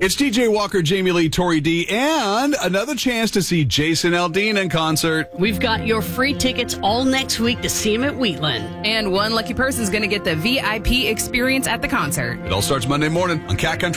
It's TJ Walker, Jamie Lee, Tori D, and another chance to see Jason Aldean in concert. We've got your free tickets all next week to see him at Wheatland. And one lucky person's going to get the VIP experience at the concert. It all starts Monday morning on Cat Country.